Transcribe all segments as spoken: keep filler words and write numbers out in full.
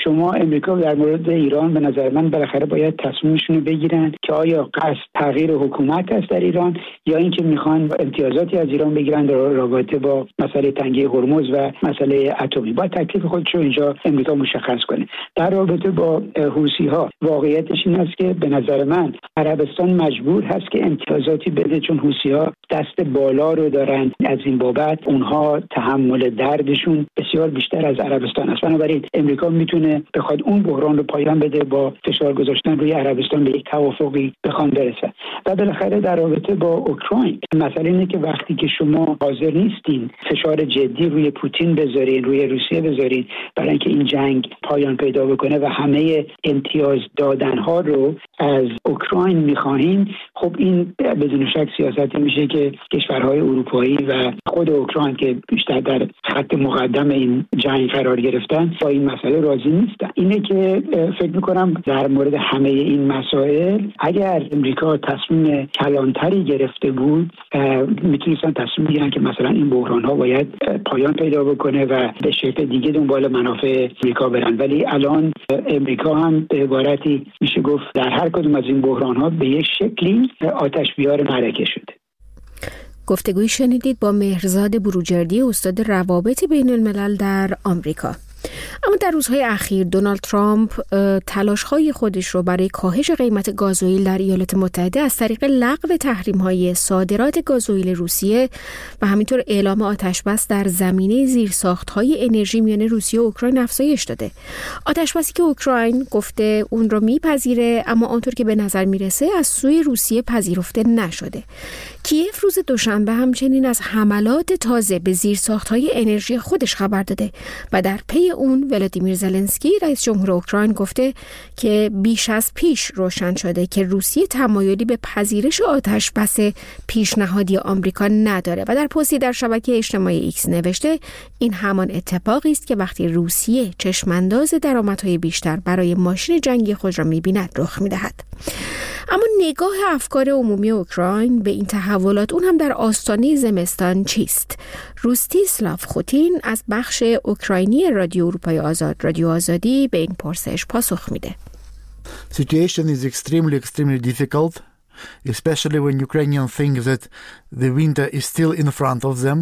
شما امریکا در مورد ایران به نظر من بالاخره باید تصمیمشون رو بگیرن که آیا قصد تغییر حکومت است در ایران یا اینکه میخوان امتیازاتی از ایران بگیرن در رابطه با مسئله تنگه هرمز و مسئله اتمی. باید تکلیف خودش رو اینجا امریکا مشخص کنه. در رابطه با حوثی‌ها واقعیتش این است که به نظر من عربستان مجبور هست که امتیازاتی بده، چون حوثی‌ها دست بالا رو دارن از این بابت. اونها تحمل دردشون بسیار بیشتر از عربستان است. بنابراین امریکا میتونه بخواد اون بحران رو پایان بده با فشار گذاشتن روی عربستان به یک توافقی بخوان برسن. و بالاخره در رابطه با اوکراین مسئله اینه که وقتی که شما حاضر نیستین فشار جدی روی پوتین بذارین، روی روسیه بذارین برای اینکه این جنگ پایان پیدا بکنه و همه امتیاز دادنها رو از اوکراین میخواهیم، خب این بدون شک سیاستی میشه که کشورهای اروپایی و خود اوکراین که بیشتر در خط مقدم این جنگ قرار گرفتن با این مسئله راضی نیستن. اینه که فکر میکنم در مورد همه این مسائل اگر امریکا تصمیم کلانتری گرفته بود میتونستن تصمیم بگیرن که مثلا این بحران ها باید پایان پیدا بکنه و به شکل دیگه دنبال منافع امریکا برن. ولی الان امریکا هم به عبارتی میشه گفت در هر کدوم از این بحران ها به یک شکلی آتش بیار معرکه شده. گفتگوی شنیدید با مهرزاد بروجردی، استاد روابط بین الملل در آمریکا. اما در روزهای اخیر دونالد ترامپ تلاش‌های خودش رو برای کاهش قیمت گازوئیل در ایالات متحده از طریق لغو تحریم‌های صادرات گازوئیل روسیه و همینطور اعلام آتشبس در زمینه زیرساخت‌های انرژی میان روسیه و اوکراین افزایش داده. آتشبسی که اوکراین گفته اون رو میپذیره، اما آنطور که به نظر میرسه از سوی روسیه پذیرفته نشده. کیف روز دوشنبه همچنین از حملات تازه به زیرساخت‌های انرژی خودش خبر داده و در پی اون ولادیمیر زلنسکی رئیس جمهور اوکراین گفته که بیش از پیش روشن شده که روسیه تمایلی به پذیرش آتشبس پیشنهادی آمریکا نداره و در پستی در شبکه اجتماعی ایکس نوشته این همان اتفاقی است که وقتی روسیه چشمانداز درآمدهای بیشتر برای ماشین جنگی خود را می‌بیند رخ می‌دهد. اما نگاه افکار عمومی اوکراین به این تحولات، اون هم در آستانه زمستان، چیست؟ روستیسلاو خوتین از بخش اوکراینی رادیو اروپای آزاد، رادیو آزادی، به این پرسش پاسخ میده. Situation is extremely extremely difficult, especially when Ukrainians think that the winter is still in front of them.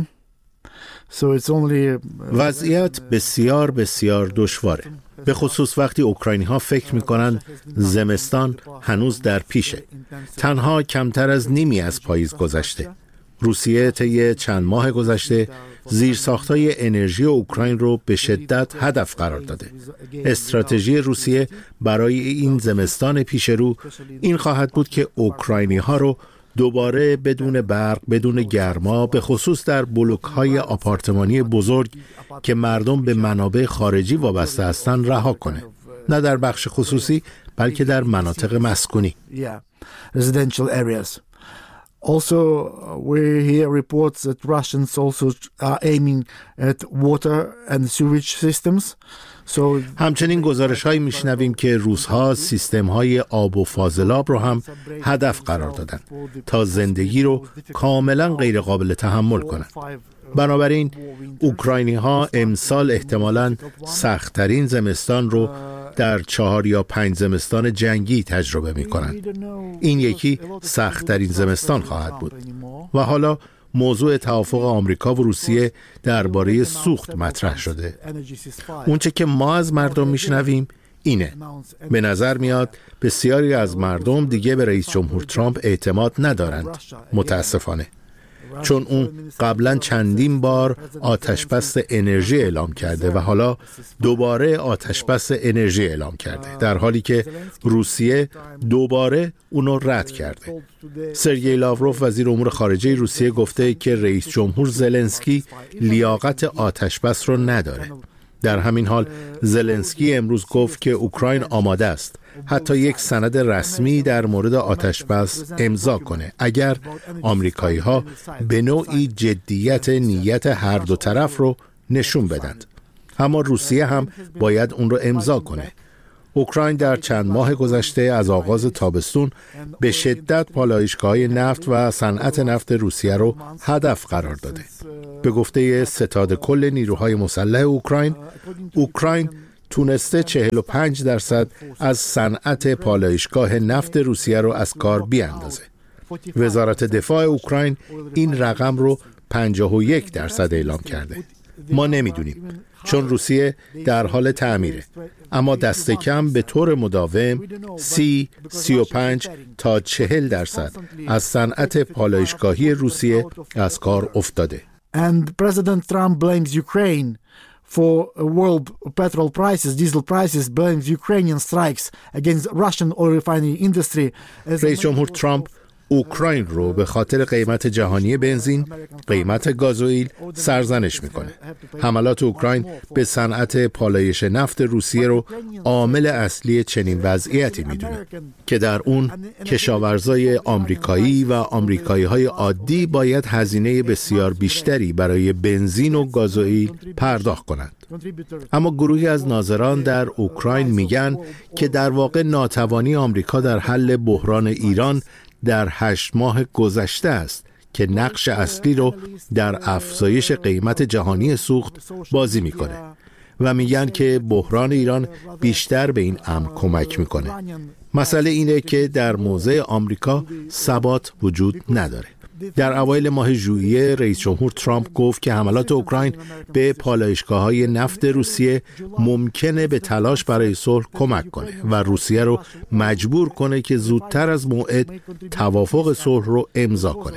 So it's only وضعیت بسیار بسیار دشواره، به خصوص وقتی اوکراینی ها فکر میکنن زمستان هنوز در پیشه. تنها کمتر از نیمی از پاییز گذشته. روسیه طی چند ماه گذشته زیرساخت‌های انرژی اوکراین رو به شدت هدف قرار داده. استراتژی روسیه برای این زمستان پیش رو این خواهد بود که اوکراینی ها رو دوباره بدون برق، بدون گرما، به خصوص در بلوک‌های آپارتمانی بزرگ که مردم به منابع خارجی وابسته هستند رها کنه. نه در بخش خصوصی بلکه در مناطق مسکونی. Yeah, residential areas. Also, we hear reports that Russians also are aiming at water and sewage systems. So همچنین گزارش‌هایی میشنویم که روس‌ها سیستم‌های آب و فاضلاب رو هم هدف قرار دادن تا زندگی رو کاملاً غیر قابل تحمل کنند. بنابراین اوکراینی‌ها امسال احتمالاً سخت‌ترین زمستان رو در چهار یا پنج زمستان جنگی تجربه می‌کنند. این یکی سخت‌ترین زمستان خواهد بود. و حالا موضوع توافق آمریکا و روسیه درباره سوخت مطرح شده. اونچه که ما از مردم میشنویم اینه. به نظر میاد بسیاری از مردم دیگه به رئیس جمهور ترامپ اعتماد ندارند. متاسفانه. چون اون قبلا چندین بار آتشبس انرژی اعلام کرده و حالا دوباره آتشبس انرژی اعلام کرده، در حالی که روسیه دوباره اونو رد کرده. سرگئی لاوروف وزیر امور خارجه روسیه گفته که رئیس جمهور زلنسکی لیاقت آتشبس رو نداره. در همین حال زلنسکی امروز گفت که اوکراین آماده است حتی یک سند رسمی در مورد آتشبس امضا کنه اگر آمریکایی ها به نوعی جدیت نیت هر دو طرف رو نشون بدند. اما روسیه هم باید اون رو امضا کنه. اوکراین در چند ماه گذشته از آغاز تابستون به شدت پالایشگاه‌های نفت و صنعت نفت روسیه رو هدف قرار داده. به گفته ستاد کل نیروهای مسلح اوکراین، اوکراین تونسته چهل و پنج درصد از صنعت پالایشگاه نفت روسیه رو از کار بیاندازه. وزارت دفاع اوکراین این رقم رو پنجاه و یک درصد اعلام کرده. ما نمیدونیم چون روسیه در حال تعمیره، اما دست کم به طور مداوم سی، سی و پنج تا چهل درصد از صنعت پالایشگاهی روسیه از کار افتاده. And President Trump blames Ukraine for world petrol prices, diesel prices, blames Ukrainian strikes against Russian oil refining industry. رئیس جمهور ترامپ اوکراین رو به خاطر قیمت جهانی بنزین، قیمت گازوئیل سرزنش میکنه. حملات اوکراین به صنعت پالایش نفت روسیه رو عامل اصلی چنین وضعیتی میدونه که در اون کشاورزای آمریکایی و آمریکایی‌های عادی باید هزینه بسیار بیشتری برای بنزین و گازوئیل پرداخت کنند. اما گروهی از ناظران در اوکراین میگن که در واقع ناتوانی آمریکا در حل بحران ایران در هشت ماه گذشته است که نقش اصلی رو در افزایش قیمت جهانی سوخت بازی میکنه و میگن که بحران ایران بیشتر به این امر کمک میکنه. مسئله اینه که در موضع آمریکا ثبات وجود نداره. در اوایل ماه ژوئیه رئیس جمهور ترامپ گفت که حملات اوکراین به پالایشگاه‌های نفت روسیه ممکنه به تلاش برای صلح کمک کنه و روسیه رو مجبور کنه که زودتر از موعد توافق صلح رو امضا کنه.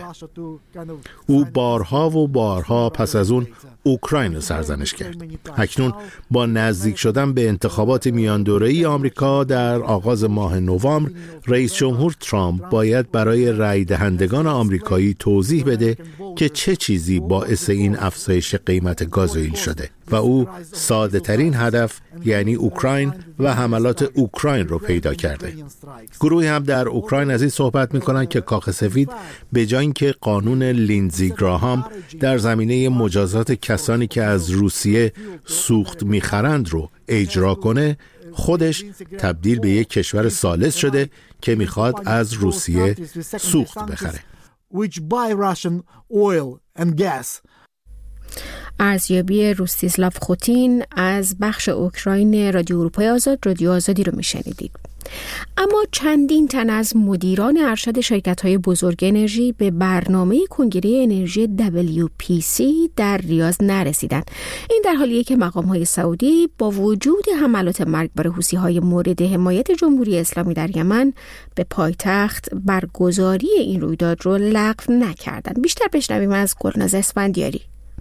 او بارها و بارها پس از اون اوکراین رو سرزنش کرد. اکنون با نزدیک شدن به انتخابات میان دوره‌ای آمریکا در آغاز ماه نوامبر، رئیس جمهور ترامپ باید برای رای دهندگان آمریکایی توضیح بده که چه چیزی باعث این افزایش قیمت گازوئیل شده و او ساده ترین هدف یعنی اوکراین و حملات اوکراین رو پیدا کرده. گروهی هم در اوکراین از این صحبت میکنن که کاخ سفید به جای اینکه قانون لیندزی گراهام در زمینه مجازات کسانی که از روسیه سوخت میخرند رو اجرا کنه، خودش تبدیل به یک کشور ثالث شده که میخواد از روسیه سوخت بخره. which buy Russian oil and gas. ارزیابی روستیسلاف خوتین از بخش اوکراین رادیو اروپای آزاد، رادیو آزادی رو میشنیدید. اما چندین تن از مدیران ارشد شرکت‌های بزرگ انرژی به برنامه کنگره انرژی دبلیو پی سی در ریاض نرسیدند. این در حالیه که مقام‌های سعودی با وجود حملات مرگبار حوثی‌های مورد حمایت جمهوری اسلامی در یمن به پایتخت برگزاری این رویداد رو لغو نکردند. بیشتر بشنویم از گلناز اسفندیاری.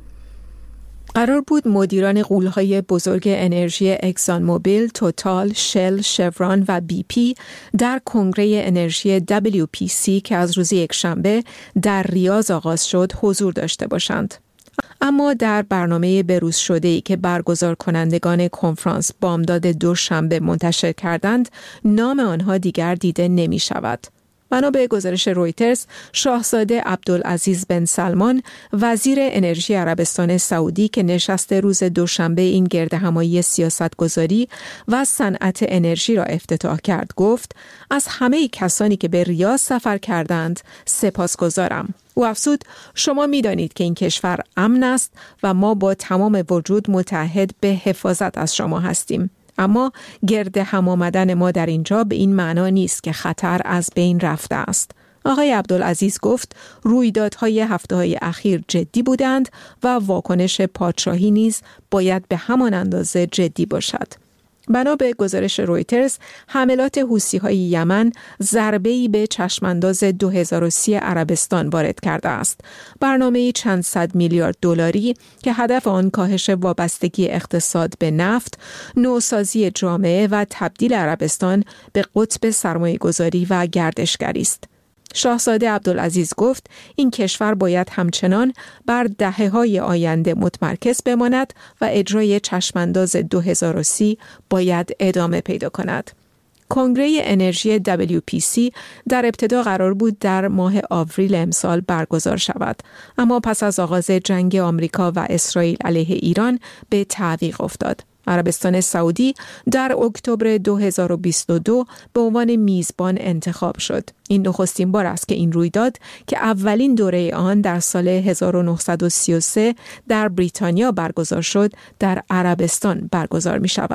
قرار بود مدیران غول‌های بزرگ انرژی اکسان موبیل، توتال، شل، شورون و بی پی در کنگره انرژی دبلیو پی سی که از روز یکشنبه در ریاض آغاز شد حضور داشته باشند. اما در برنامه بروز شده‌ای که برگزار کنندگان کنفرانس بامداد دوشنبه منتشر کردند، نام آنها دیگر دیده نمی شود. بنا به گزارش رویترز، شاهزاده عبدالعزیز بن سلمان، وزیر انرژی عربستان سعودی که نشست روز دوشنبه این گردهمایی سیاستگذاری و صنعت انرژی را افتتاح کرد، گفت از همه کسانی که به ریاض سفر کردند سپاسگزارم. او افزود شما می دانید که این کشور امن است و ما با تمام وجود متحد به حفاظت از شما هستیم. اما گرد هم آمدن ما در اینجا به این معنا نیست که خطر از بین رفته است. آقای عبدالعزیز گفت رویدادهای هفته‌های اخیر جدی بودند و واکنش پادشاهی نیز باید به همان اندازه جدی باشد. بنا به گزارش رویترز، حملات حوثی‌های یمن ضربه‌ای به چشمانداز دو هزار و سی عربستان وارد کرده است. برنامه‌ای چند صد میلیارد دلاری که هدف آن کاهش وابستگی اقتصاد به نفت، نوسازی جامعه و تبدیل عربستان به قطب سرمایه‌گذاری و گردشگری است. شاهزاده عبدالعزیز گفت این کشور باید همچنان بر دهه‌های آینده متمرکز بماند و اجرای چشمانداز دو هزار و سی باید ادامه پیدا کند. کنگره انرژی دبلیو پی سی در ابتدا قرار بود در ماه آوریل امسال برگزار شود، اما پس از آغاز جنگ آمریکا و اسرائیل علیه ایران به تعویق افتاد. عربستان سعودی در اکتبر دو هزار و بیست و دو به عنوان میزبان انتخاب شد. این نخستین بار است که این رویداد که اولین دوره آن در سال هزار و نهصد و سی و سه در بریتانیا برگزار شد، در عربستان برگزار می شود.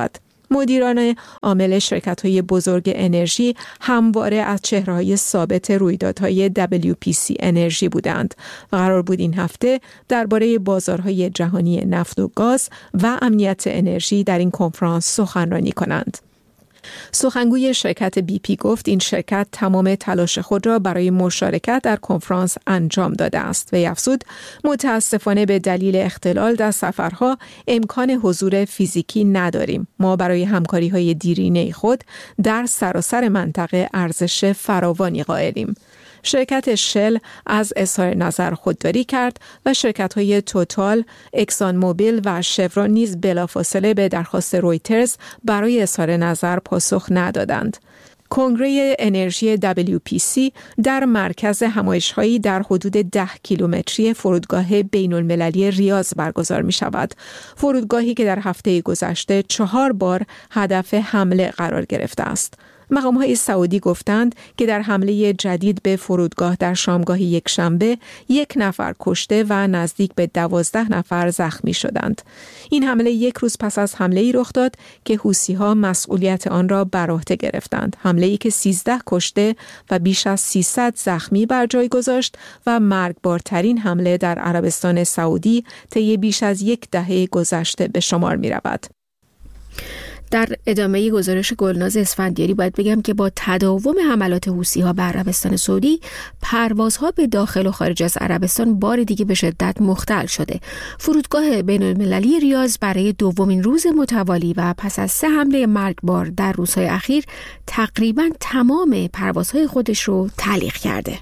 مدیران عامل شرکت‌های بزرگ انرژی همواره از چهره‌های ثابت رویدادهای دبلیو پی سی انرژی بودند و قرار بود این هفته درباره بازارهای جهانی نفت و گاز و امنیت انرژی در این کنفرانس سخنرانی کنند. سخنگوی شرکت بی پی گفت این شرکت تمام تلاش خود را برای مشارکت در کنفرانس انجام داده است و افزود متاسفانه به دلیل اختلال در سفرها امکان حضور فیزیکی نداریم. ما برای همکاری‌های دیرینه خود در سراسر منطقه ارزش فراوانی قائلیم. شرکت شل از اظهار نظر خودداری کرد و شرکت‌های توتال، اکسان موبیل و شورون نیز بلافاصله به درخواست رویترز برای اظهار نظر پاسخ ندادند. کنگره انرژی دبلیو پی سی در مرکز همایش‌هایی در حدود ده کیلومتری فرودگاه بین‌المللی ریاض برگزار می‌شود. فرودگاهی که در هفته گذشته چهار بار هدف حمله قرار گرفته است. مقام‌های سعودی گفتند که در حمله جدید به فرودگاه در شامگاه یکشنبه یک نفر کشته و نزدیک به دوازده نفر زخمی شدند. این حمله یک روز پس از حمله‌ای رخ داد که حوثی‌ها مسئولیت آن را بر عهده گرفتند. حمله‌ای که سیزده کشته و بیش از سیصد زخمی بر جای گذاشت و مرگبارترین حمله در عربستان سعودی طی بیش از یک دهه گذشته به شمار می‌رود. در ادامه گزارش گلناز اسفندیاری باید بگم که با تداوم حملات حوثی‌ها به عربستان سعودی، پروازها به داخل و خارج از عربستان بار دیگه به شدت مختل شده. فرودگاه بین‌المللی ریاض برای دومین روز متوالی و پس از سه حمله مرگبار در روزهای اخیر تقریباً تمام پروازهای خودش رو تعلیق کرده.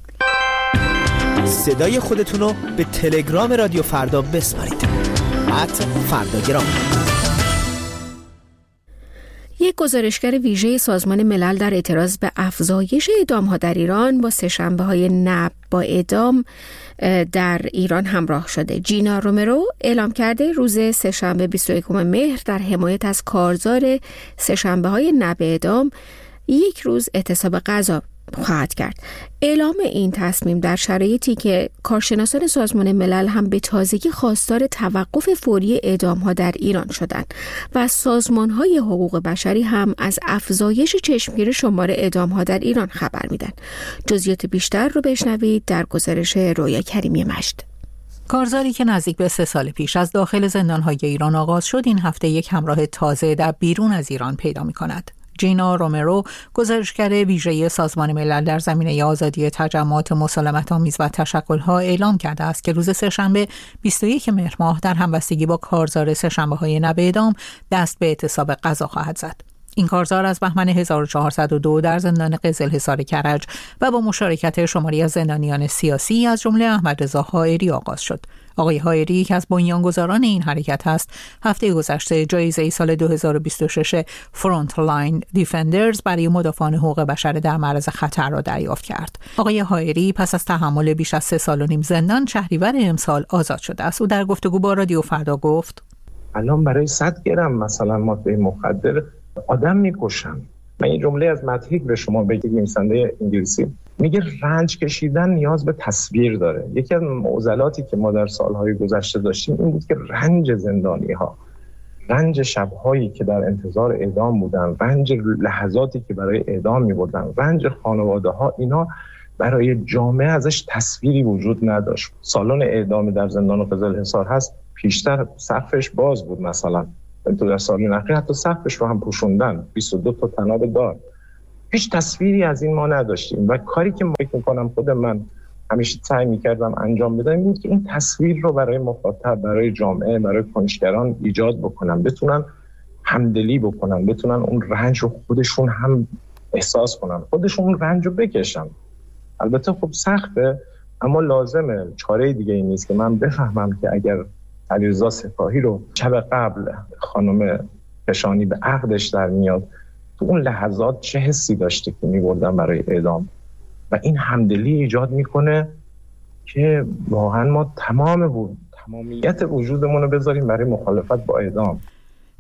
صدای خودتون رو به تلگرام رادیو فردا بسپارید. ات فرداگرام. یک گزارشگر ویژه سازمان ملل در اعتراض به افزایش اعدام‌ها در ایران با سه‌شنبه‌های نبض با اعدام در ایران همراه شده. جینا رومرو اعلام کرده روز سه‌شنبه بیست و یکم مهر در حمایت از کارزار سه‌شنبه‌های نبض اعدام یک روز اعتصاب غذا خواهد کرد. اعلام این تصمیم در شرایطی که کارشناسان سازمان ملل هم به تازگی خواستار توقف فوری اعدام‌ها در ایران شدند و سازمان‌های حقوق بشری هم از افزایش چشمگیر شمار اعدام‌ها در ایران خبر میدن. جزئیات بیشتر رو بشنوید در گزارش رویا کریمی مجد. کارزاری که نزدیک به سه سال پیش از داخل زندان‌های ایران آغاز شد، این هفته یک همراه تازه در بیرون از ایران پیدا می‌کند. جینا رومرو، گزارشگر ویژه سازمان ملل در زمینه آزادی تجمعات مسالمت‌آمیز و تشکل‌ها، اعلام کرده است که روز سه‌شنبه بیست و یکم مهر ماه در همبستگی با کارزار سه‌شنبه‌های نبض اعدام دست به اعتصاب غذا خواهد زد. این کارزار از بهمن هزار و چهارصد و دو در زندان قزلحصار کرج و با مشارکت شماری از زندانیان سیاسی از جمله احمد رضا حائری آغاز شد. آقای حائری یک از بنیانگذاران این حرکت است. هفته گذشته جایزه سال دو هزار و بیست و شش فرانت لاین دیفندرز برای مدافعان حقوق بشر در معرض خطر را دریافت کرد. آقای حائری پس از تحمل بیش از سه سال و نیم زندان شهریور امسال آزاد شده است. او در گفتگو با رادیو فردا گفت: الان برای صد گرم مثلا ماده مخدر آدم میکشن. من این جمله از مدحیک به شما بگم، نویسنده انگلیسی، میگه رنج کشیدن نیاز به تصویر داره. یکی از معضلاتی که ما در سالهای گذشته داشتیم این بود که رنج زندانی ها، رنج شبهایی که در انتظار اعدام بودن، رنج لحظاتی که برای اعدام میبردن، رنج خانواده ها، اینا برای جامعه ازش تصویری وجود نداشت. سالن اعدام در زندان قزلحصار هست، پیشتر سقفش باز بود، مثلا تو در سالن اخیر حتی سقفش رو هم پوشوندن، بیست و دو تا طناب دار. هیچ تصویری از این ما نداشتیم و کاری که فکر می‌کنم خود من همیشه سعی می‌کردم انجام بدم این بود که این تصویر رو برای مخاطب، برای جامعه، برای کنشگران ایجاد بکنم، بتونن همدلی بکنن، بتونن اون رنج رو خودشون هم احساس کنن، خودشون اون رنج رو بکشن. البته خب سخته، اما لازمه. چاره دیگه این نیست که من بفهمم که اگر علیرضا سپاهی رو شب قبل خانم کشانی به عقدش در میاد، تو اون لحظات چه حسی داشته که می‌بردن برای اعدام، و این همدلی ایجاد میکنه که واقعا ما تمام بود تمامیت وجودمون رو بذاریم برای مخالفت با اعدام.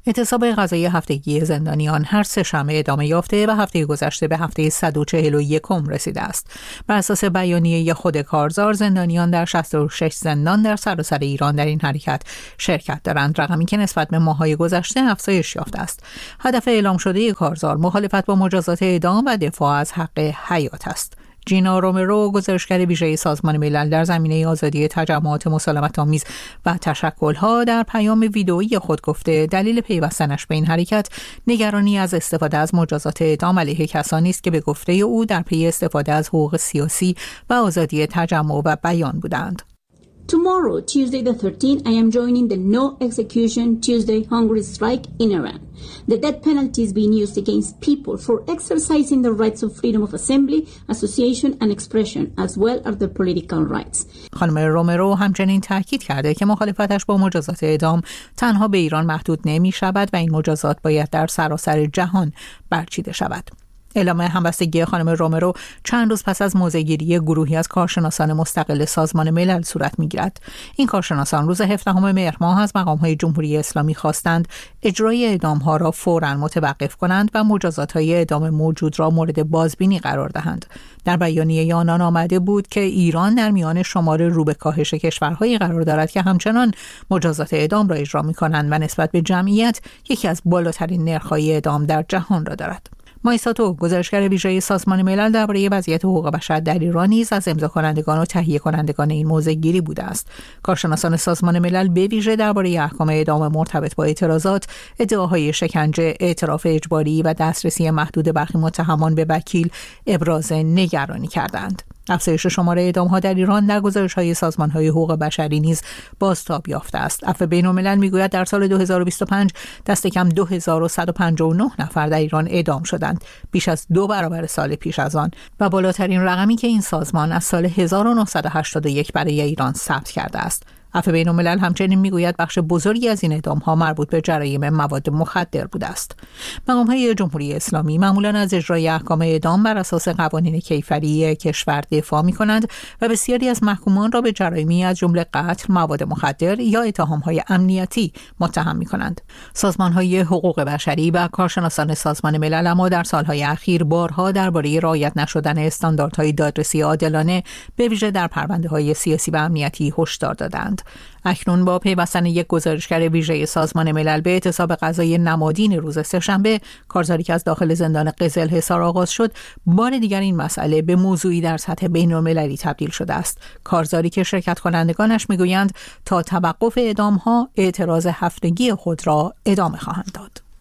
اعتصاب غذایی هفتگی زندانیان هر سه شنبه ادامه یافته و هفته گذشته به هفته صد و چهل و یک رسیده است. بر اساس بیانیه خود کارزار، زندانیان در شصت و شش زندان در سراسر ایران در این حرکت شرکت دارند، رقمی که نسبت به ماه‌های گذشته افزایش یافته است. هدف اعلام شده کارزار مخالفت با مجازات اعدام و دفاع از حق حیات است. جینا رومرو، گزارشگر ویژه سازمان ملل در زمینه آزادی تجمعات مسالمت‌آمیز و تشکل‌ها، در پیام ویدئویی خود گفته دلیل پیوستنش به این حرکت نگرانی از استفاده از مجازات اعدام علیه کسانی است که به گفته او در پی استفاده از حقوق سیاسی و آزادی تجمع و بیان بودند. Tomorrow, Tuesday the thirteenth, I am joining the No Execution Tuesday Hunger Strike in Iran. The death penalty is being used against people for exercising the rights of freedom of assembly, association and expression, as well as their political rights. خانم رومرو همچنین تاکید کرده که مخالفتش با مجازات اعدام تنها به ایران محدود نمی شود و این مجازات باید در سراسر جهان برچیده شود. اعلام همبستگی خانم رومرو چند روز پس از موضع‌گیری گروهی از کارشناسان مستقل سازمان ملل صورت می‌گیرد. این کارشناسان روز هفدهم مهر ماه از مقام‌های جمهوری اسلامی خواستند اجرای اعدام‌ها را فوراً متوقف کنند و مجازات‌های اعدام موجود را مورد بازبینی قرار دهند. در بیانیه آنان آمده بود که ایران در میان شمار رو به کاهش کشورهایی قرار دارد که همچنان مجازات اعدام را اجرا می‌کنند و نسبت به جمعیت یکی از بالاترین نرخ‌های اعدام در جهان را دارد. مایساتو، گزارشگر ویژه سازمان ملل درباره وضعیت حقوق بشر در ایران، نیز از امضا کنندگان و تهیه کنندگان این موضع‌گیری بوده است. کارشناسان سازمان ملل به ویژه درباره احکام اعدام مرتبط با اعتراضات، ادعاهای شکنجه، اعتراف اجباری و دسترسی محدود برخی متهمان به وکیل ابراز نگرانی کردند. افزایش شمار اعدام‌ها در ایران در گزارش‌های سازمان‌های حقوق بشری نیز بازتاب یافته است. عفو بین‌الملل می‌گوید در سال دو هزار و بیست و پنج دست کم دو هزار و صد و پنجاه و نه نفر در ایران اعدام شدند، بیش از دو برابر سال پیش از آن و بالاترین رقمی که این سازمان از سال هزار و نهصد و هشتاد و یک برای ایران ثبت کرده است. عفو بین‌الملل همچنین میگوید بخش بزرگی از این اعدام‌ها مربوط به جرایم مواد مخدر بوده است. مقام‌های جمهوری اسلامی معمولاً از اجرای احکام اعدام بر اساس قوانین کیفری کشور دفاع می‌کنند و بسیاری از محکومان را به جرایمی از جمله قتل، مواد مخدر یا اتهام‌های امنیتی متهم می‌کنند. سازمان‌های حقوق بشری و کارشناسان سازمان ملل اما در سال‌های اخیر بارها درباره رعایت نشدن استانداردهای دادرسی عادلانه به ویژه در پرونده‌های سیاسی و امنیتی هشدار دادند. اکنون با پیوستن یک گزارشگر ویژه سازمان ملل به اعتصاب غذایی نمادین روز سه‌شنبه، کارزاری که از داخل زندان قزلحصار آغاز شد، بار دیگر این مسئله به موضوعی در سطح بین‌المللی تبدیل شده است. کارزاری که شرکت کنندگانش میگویند تا توقف اعدام‌ها اعتراض هفتگی خود را ادامه خواهند داد.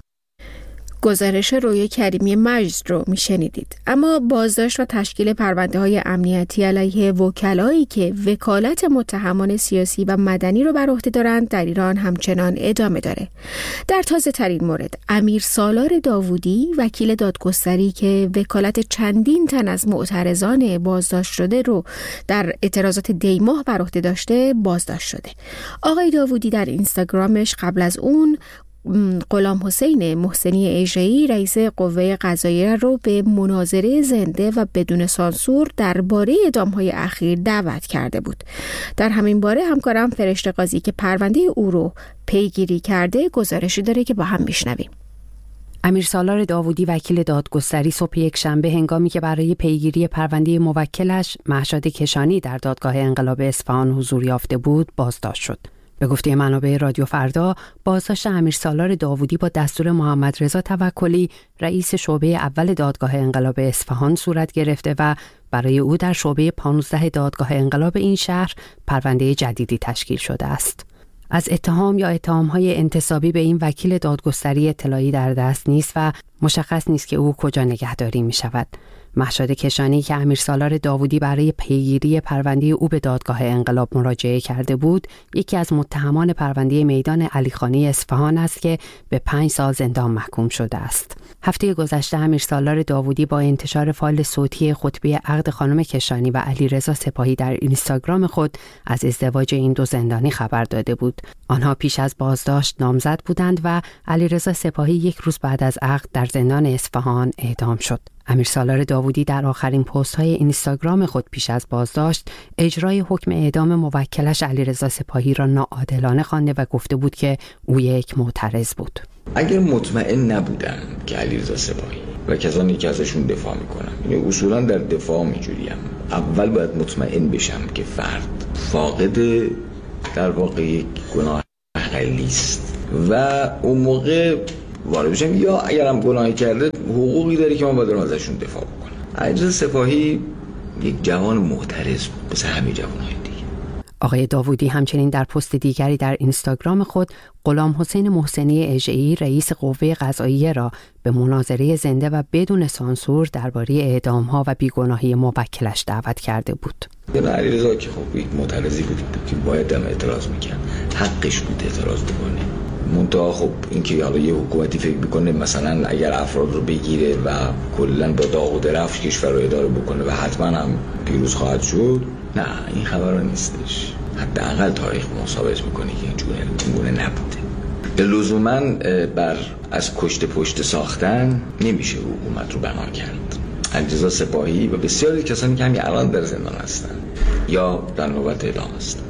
گزارش روی کریمی مجد رو میشنیدید. اما بازداشت و تشکیل پرونده های امنیتی علیه وکلایی که وکالت متهمان سیاسی و مدنی رو بر عهده دارند در ایران همچنان ادامه داره. در تازه ترین مورد، امیر سالار داوودی، وکیل دادگستری که وکالت چندین تن از معترضان بازداشت شده رو در اعتراضات دیماه بر عهده داشته، بازداشت شده. آقای داوودی در اینستاگرامش قبل از اون غلام حسین محسنی ایژه‌ای، رئیس قوه قضاییه رو به مناظره زنده و بدون سانسور درباره اعدام‌های اخیر دعوت کرده بود. در همین باره همکارم فرشته قاضی که پرونده او رو پیگیری کرده گزارشی داره که با هم میشنویم. امیر سالار داوودی، وکیل دادگستری، صبح یک شنبه هنگامی که برای پیگیری پرونده موکلش مهشاد کشانی در دادگاه انقلاب اصفهان حضور یافته بود، بازداشت شد. به گفته منابع رادیو فردا، بازداشت امیر سالار داوودی با دستور محمد رضا توکلی، رئیس شعبه اول دادگاه انقلاب اصفهان صورت گرفته و برای او در شعبه پانزده دادگاه انقلاب این شهر پرونده جدیدی تشکیل شده است. از اتهام یا اتهام‌های انتسابی به این وکیل دادگستری اطلاعی در دست نیست و مشخص نیست که او کجا نگهداری می‌شود. مهشاد کشانی که امیر سالار داوودی برای پیگیری پرونده او به دادگاه انقلاب مراجعه کرده بود، یکی از متهمان پرونده میدان علیخانی اصفهان است که به پنج سال زندان محکوم شده است. هفته گذشته امیر سالار داوودی با انتشار فایل صوتی خطبه عقد خانم کشانی و علیرضا سپاهی در اینستاگرام خود از ازدواج این دو زندانی خبر داده بود. آنها پیش از بازداشت نامزد بودند و علیرضا سپاهی یک روز بعد از عقد در زندان اصفهان اعدام شد. امیر سالار داوودی در آخرین پست‌های اینستاگرام خود پیش از بازداشت اجرای حکم اعدام موکلش علیرضا سپاهی را ناعادلانه خوانده و گفته بود که او یک معترض بود. اگر مطمئن نبودم که علیرضا سپاهی و کسانی که ازشون دفاع میکنم، یعنی اصولا در دفاع میجوریم، اول باید مطمئن بشم که فرد فاقد در واقع یک گناه غلیظ و اون موقع وارد بشم، یا اگرم گناهی کرده حقوقی داره که من باید ازشون دفاع بکنم. علیرضا سپاهی یک جوان معترض بود مثل همه جوانهای دیگه. آقای داوودی همچنین در پست دیگری در اینستاگرام خود غلام حسین محسنی اژه‌ای رئیس قوه قضاییه را به مناظره زنده و بدون سانسور درباره اعدام‌ها و بیگناهی موکلش دعوت کرده بود. علیرضا که خب یک معترضی بود که باید هم اعتراض میکرد، حقش بود اعتراض بکنه. منتها خب اینکه حالا یه حکومتی فکر میکنه مثلا اگر افراد رو بگیره و کلا با داغ و درفش کشور رو اداره بکنه و حتما هم پیروز خواهد شد، نه این خبرها نیستش. حداقل تاریخ ما ثابت میکنه که اینجوری اینگونه نبوده. لزوما بر از کشت پشت ساختن نمیشه حکومت رو بنا کرد. علیرضا سپاهی و بسیاری کسانی که همین الان در زندان هستن یا در نوبت اعدام هستن.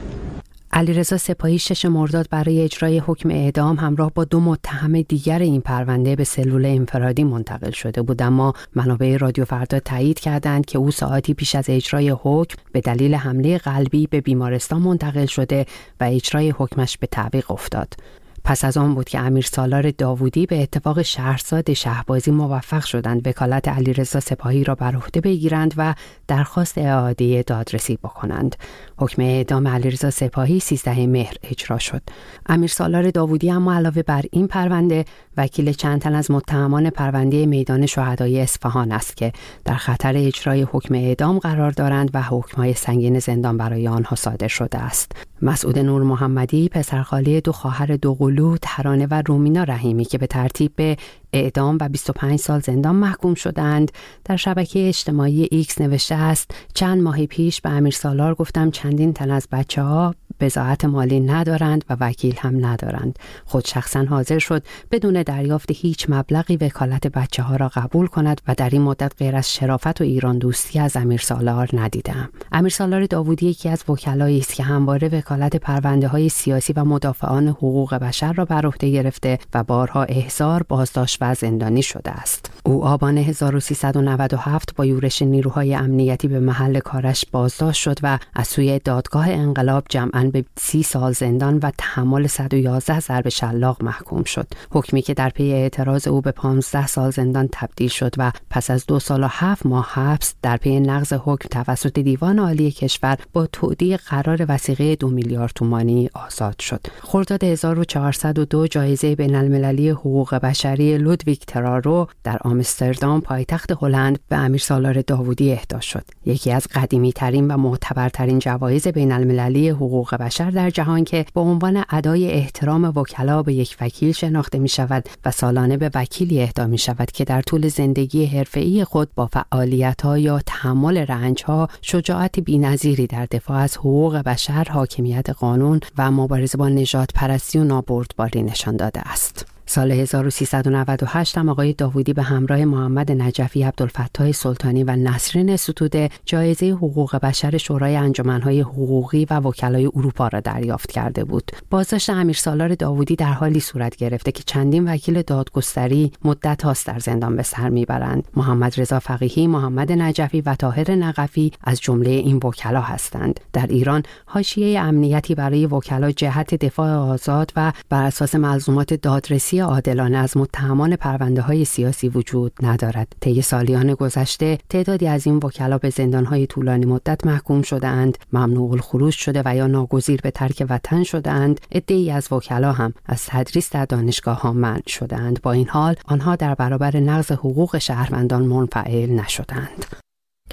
علیرضا سپاهی شش مرداد برای اجرای حکم اعدام همراه با دو متهم دیگر این پرونده به سلول انفرادی منتقل شده بود، اما منابع رادیو فردا تایید کردند که او ساعتی پیش از اجرای حکم به دلیل حمله قلبی به بیمارستان منتقل شده و اجرای حکمش به تعویق افتاد. پس از آن بود که امیر سالار داوودی به اتفاق شهرزاد شهبازی موفق شدند وکالت علیرضا سپاهی را بر عهده بگیرند و درخواست اعاده دادرسی بکنند. حکم اعدام علیرضا سپاهی سیزده مهر اجرا شد. امیر سالار داوودی اما علاوه بر این پرونده وکیل چند تن از متهمان پرونده میدان شهدای اصفهان است که در خطر اجرای حکم اعدام قرار دارند و حکم‌های سنگین زندان برای آنها صادر شده است. مسعود نور محمدی پسرخاله دو خواهر دوقلو ترانه و رومینا رحیمی که به ترتیب به اعدام و بیست و پنج سال زندان محکوم شدند در شبکه اجتماعی ایکس نوشته است: چند ماه پیش به امیر سالار گفتم چندین تن از بچه‌ها بضاعت مالی ندارند و وکیل هم ندارند. خود شخصا حاضر شد بدون دریافت هیچ مبلغی وکالت بچه‌ها را قبول کند و در این مدت غیر از شرافت و ایران دوستی از امیر سالار ندیدم. امیر سالار داوودی یکی از وکلایی است که همواره وکالت پرونده‌های سیاسی و مدافعان حقوق بشر را بر عهده گرفته و بارها احضار، بازداشت و زندانی شده است. او آبان هزار و سیصد و نود و هفت با یورش نیروهای امنیتی به محل کارش بازداشت شد و از سوی دادگاه انقلاب جمعاً به سی سال زندان و تحمل صد و یازده ضرب شلاق محکوم شد. حکمی که در پی اعتراض او به پانزده سال زندان تبدیل شد و پس از دو سال و هفت ماه حبس در پی نقض حکم توسط دیوان عالی کشور با تودیع قرار وثیقه دو میلیارد تومانی آزاد شد. خرداد هزار و چهارصد و دو جایزه بین‌المللی حقوق بشری لودویگ ترارو در آمستردام پایتخت هلند به امیر سالار داوودی اهدا شد. یکی از قدیمی ترین و معتبرترین جوایز بین‌المللی حقوق بشر در جهان که به عنوان ادای احترام وکلا به یک وکیل شناخته می شود و سالانه به وکیلی اهدا می شود که در طول زندگی حرفه‌ای خود با فعالیت‌ها یا تحمل رنج‌ها شجاعت بی‌نظیری در دفاع از حقوق بشر، حاکمیت قانون و مبارزه با نژاد پرستی و نابردباری نشان داده است. سال هزار و سیصد و نود و هشت هم آقای داوودی به همراه محمد نجفی، عبدالفتاح سلطانی و نسرین ستوده جایزه حقوق بشر شورای انجمن‌های حقوقی و وکلای اروپا را دریافت کرده بود. بازداشت امیر سالار داوودی در حالی صورت گرفته که چندین وکیل دادگستری مدت هاست در زندان به سر میبرند. محمد رضا فقیهی، محمد نجفی و طاهر نقفی از جمله این وکلا هستند. در ایران حاشیه امنیتی برای وکلا جهت دفاع آزاد و بر اساس ملزومات دادرسی عادلانه از متهمان پرونده‌های سیاسی وجود ندارد. طی سالیان گذشته تعدادی از این وکلا به زندان‌های طولانی مدت محکوم شده‌اند، ممنوع الخروج شده و یا ناگزیر به ترک وطن شده‌اند. عده‌ای از وکلا هم از تدریس در دانشگاه‌ها منع شده‌اند. با این حال آنها در برابر نقض حقوق شهروندان منفعل نشدند.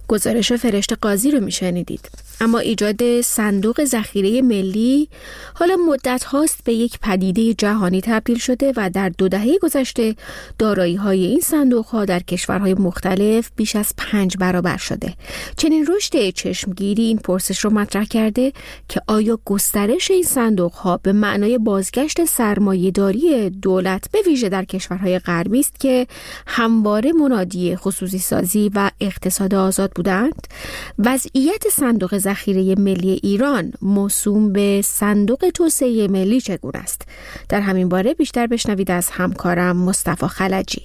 گزارش فرشت قاضی رو میشنیدید. اما ایجاد صندوق ذخیره ملی حالا مدت هاست به یک پدیده جهانی تبدیل شده و در دو دهه گذشته دارایی های این صندوق ها در کشورهای مختلف بیش از پنج برابر شده. چنین رشد چشمگیری این پرسش رو مطرح کرده که آیا گسترش این صندوق ها به معنای بازگشت سرمایه‌داری دولت به ویژه در کشورهای غربی است که همواره منادی خصوصی سازی و اقتصاد آزاد بودند؟ وضعیت صندوق ذخیره ملی ایران موسوم به صندوق توسعه ملی چگونه است؟ در همین باره بیشتر بشنوید از همکارم مصطفی خلجی.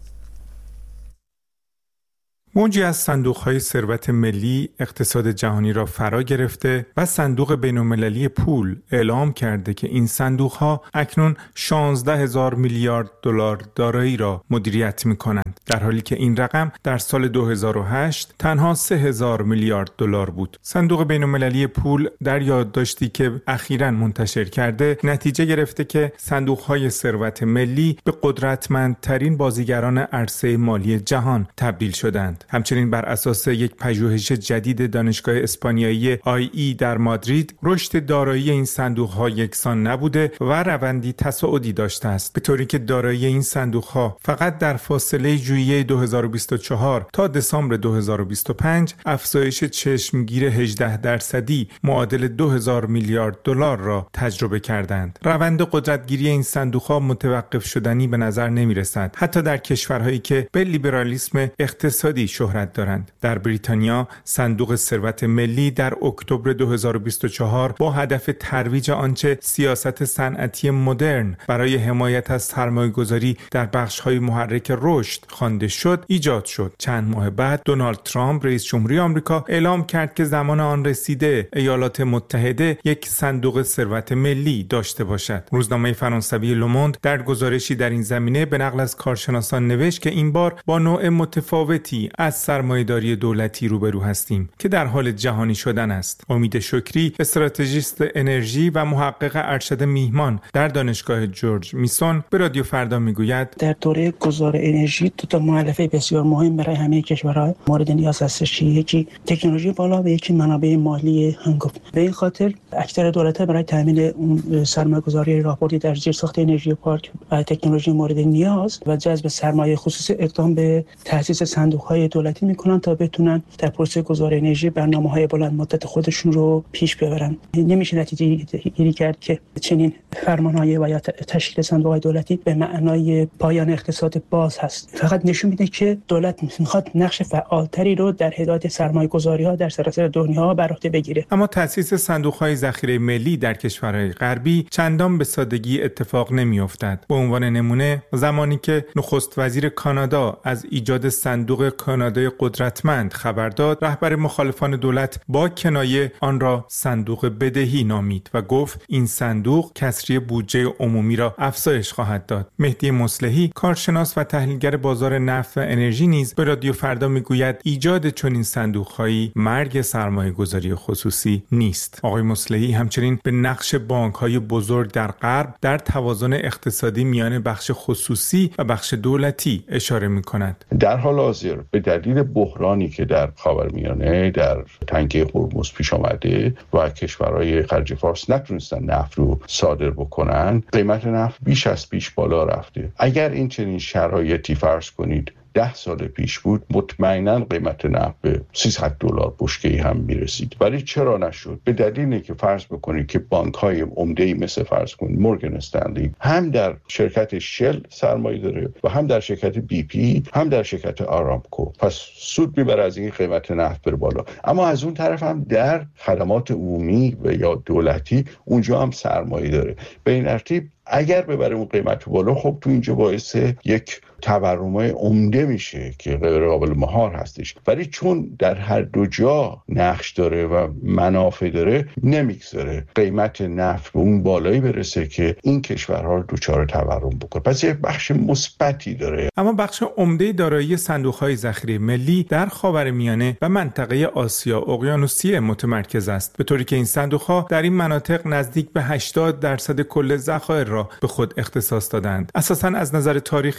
موجی از صندوق‌های ثروت ملی اقتصاد جهانی را فرا گرفته و صندوق بین‌المللی پول اعلام کرده که این صندوق‌ها اکنون شانزده هزار میلیارد دلار دارایی را مدیریت می‌کنند، در حالی که این رقم در سال دو هزار و هشت تنها سه هزار میلیارد دلار بود. صندوق بین‌المللی پول در یادداشتی که اخیراً منتشر کرده نتیجه گرفته که صندوق‌های ثروت ملی به قدرتمندترین بازیگران عرصه مالی جهان تبدیل شدند. همچنین بر اساس یک پژوهش جدید دانشگاه اسپانیایی آی ای در مادرید، رشد دارایی این صندوق‌ها یکسان نبوده و روندی تصاعدی داشته است، به طوری که دارایی این صندوق‌ها فقط در فاصله ژوئیه دو هزار و بیست و چهار تا دسامبر دو هزار و بیست و پنج افزایش چشمگیر هجده درصدی معادل دو هزار میلیارد دلار را تجربه کردند. روند قدرتگیری این صندوق‌ها متوقف شدنی به نظر نمی‌رسد، حتی در کشورهایی که به لیبرالیسم اقتصادی شهرت دارند. در بریتانیا صندوق ثروت ملی در اکتبر دو هزار و بیست و چهار با هدف ترویج آنچه سیاست صنعتی مدرن برای حمایت از سرمایه‌گذاری در بخش‌های محرک رشد خوانده شد ایجاد شد. چند ماه بعد دونالد ترامپ رئیس جمهوری آمریکا اعلام کرد که زمان آن رسیده ایالات متحده یک صندوق ثروت ملی داشته باشد. روزنامه فرانسوی لوموند در گزارشی در این زمینه به نقل از کارشناسان نوشت که این بار با نوع متفاوتی از سرمایه‌داری دولتی روبرو هستیم که در حال جهانی شدن است. امید شکری، استراتژیست انرژی و محقق ارشد میهمان در دانشگاه جورج میسون، به رادیو فردا میگوید در دوره گذار انرژی دو تا مؤلفه بسیار مهم برای همه کشورها مورد نیاز هستش. یکی تکنولوژی بالا و یکی منابع مالی هنگفت. به این خاطر اکثر دولت‌ها برای تامین اون سرمایه‌گذاری راهبردی در زیرساخت انرژی پارک و تکنولوژی مورد نیاز و جذب سرمایه خصوصی اقدام به تأسیس صندوق‌های دولتی میکنن تا بتونن در پروسه گذار انرژی برنامه‌های بلند مدت خودشون رو پیش ببرن. نمیشه نتیجه گیری کرد که چنین فرمان‌های و یا تشکیل صندوق‌های دولتی به معنای پایان اقتصاد باز هست. فقط نشون میده که دولت میخواد نقش فعالتری رو در هدایت سرمایه‌گذاری‌ها در سراسر دنیا بر عهده بگیره. اما تأسیس صندوق‌های ذخیره ملی در کشورهای غربی چندان به سادگی اتفاق نمی‌افتد. به عنوان نمونه زمانی که نخست وزیر کانادا از ایجاد صندوق کانادای قدرتمند خبر داد، رهبر مخالفان دولت با کنایه آن را صندوق بدهی نامید و گفت این صندوق کسری بودجه عمومی را افزایش خواهد داد. مهدی مصلحی، کارشناس و تحلیلگر بازار نفت و انرژی نیز به رادیو فردا میگوید ایجاد چنین صندوق‌هایی مرگ سرمایه‌گذاری خصوصی نیست. آقای مصلحی همچنین به نقش بانک‌های بزرگ در غرب در توازن اقتصادی میان بخش خصوصی و بخش دولتی اشاره می‌کند. در حال حاضر به دلیل بحرانی که در خاورمیانه در تنگه هرمز پیش آمده و کشورهای خلیج فارس نتونستن نفت رو صادر بکنن، قیمت نفت بیش از پیش بالا رفته. اگر این چنین شرایطی فرض کنید ده سال پیش بود، مطمئناً قیمت نفت به سیصد دلار بشکه‌ای هم میرسید. ولی چرا نشد؟ به دلیلی که فرض بکنید که بانک‌های عمده‌ای مثل فرض کنید مورگان استنلی هم در شرکت شل سرمایه داره و هم در شرکت بی پی، هم در شرکت آرامکو. پس سود میبره از این قیمت نفت بره بالا. اما از اون طرف هم در خدمات عمومی و یا دولتی اونجا هم سرمایه داره. به این ترتیب اگر ببره اون قیمت بالا، خب تو اینجا باعث یک تورمای عمده میشه که غیر قابل مهار هستش. ولی چون در هر دو جا نقش داره و منافع داره، نمیگذاره قیمت نفت به اون بالایی برسه که این کشورها رو دچار تورم بکنه. پس یک بخش مثبتی داره. اما بخش عمده دارایی صندوق‌های ذخیره ملی در خاورمیانه و منطقه آسیا اقیانوسیه متمرکز است، به طوری که این صندوق‌ها در این مناطق نزدیک به هشتاد درصد کل ذخایر را به خود اختصاص دادند. اساساً از نظر تاریخی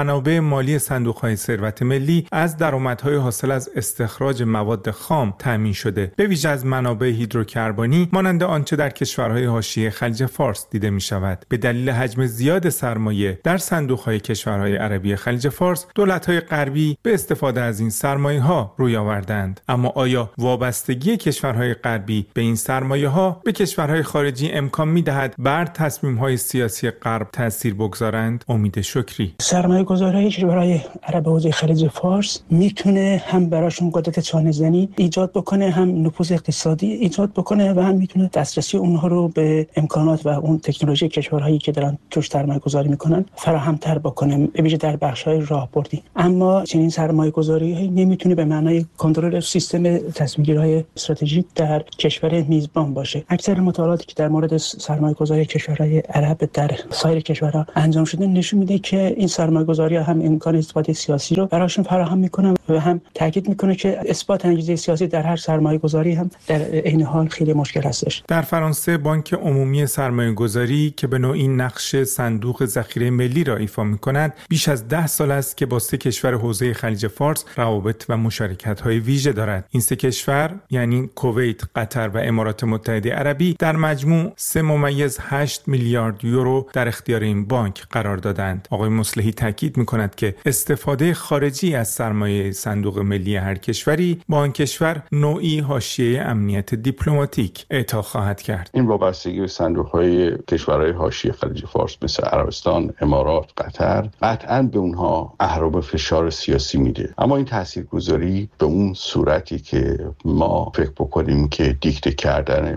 منابع مالی صندوق‌های ثروت ملی از درآمدهای حاصل از استخراج مواد خام تامین شده، به ویژه از منابع هیدروکربنی مانند آنچه در کشورهای حاشیه خلیج فارس دیده می‌شود. به دلیل حجم زیاد سرمایه در صندوق‌های کشورهای عربی خلیج فارس، دولت‌های غربی به استفاده از این سرمایه‌ها روی آوردند. اما آیا وابستگی کشورهای غربی به این سرمایه‌ها به کشورهای خارجی امکان می‌دهد بر تصمیم‌های سیاسی غرب تأثیر بگذارند؟ امید شکری: سرمایه‌گذاری کشورهای عرب حوزه خلیج فارس میتونه هم براشون قدرت چانه‌زنی ایجاد بکنه، هم نفوذ اقتصادی ایجاد بکنه و هم میتونه دسترسی اونها رو به امکانات و اون تکنولوژی کشورهایی که دارن توش سرمایه‌گذاری میکنن فراهم‌تر بکنه، به ویژه در بخش‌های راهبردی. اما چنین سرمایه‌گذاری‌هایی نمیتونه به معنای کنترل سیستم تصمیم‌گیری‌های استراتژیک در کشور میزبان باشه. اکثر مطالعاتی که در مورد سرمایه‌گذاری کشورهای عرب در سایر کشورها انجام شده نشون میده که این سرمایه‌گذاری‌ها هم امکان استفاده سیاسی رو براشون فراهم میکنن و هم تاکید میکنه که اثبات انگیزه سیاسی در هر سرمایه‌گذاری هم در عین حال خیلی مشکل هستش. در فرانسه بانک عمومی سرمایه‌گذاری که به نوعی نقش صندوق ذخیره ملی را ایفا می‌کند، بیش از ده سال است که با سه کشور حوزه خلیج فارس روابط و مشارکت‌های ویژه دارد. این سه کشور یعنی کویت، قطر و امارات متحده عربی در مجموع سه ممیز هشت میلیارد یورو در اختیار این بانک قرار دادند. آقای مصلحی تاکید می‌کند که استفاده خارجی از سرمایه صندوق ملی هر کشوری با آن کشور نوعی حاشیه امنیت دیپلماتیک اعطا خواهد کرد. این وابستگی به صندوق‌های کشورهای حاشیه خلیج فارس مثل عربستان، امارات، قطر قطعاً به اونها اهرام فشار سیاسی میده. اما این تاثیرگذاری به اون صورتی که ما فکر بکنیم که دیکته کردن